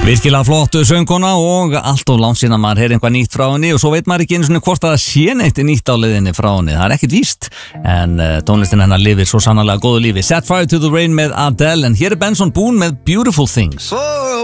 Virkilega flottu sönguna og allt of langt síðan maður heyri eitthvað nýtt frá henni og svo veit maður ekki einu svona hvort að það sé neitt nýtt á leiðinni frá henni, það er ekkert víst en tónlistin hennar lifir svo sannarlega góðu lífi. Set Fire to the Rain með Adele en hér er Benson Boone með Beautiful Things.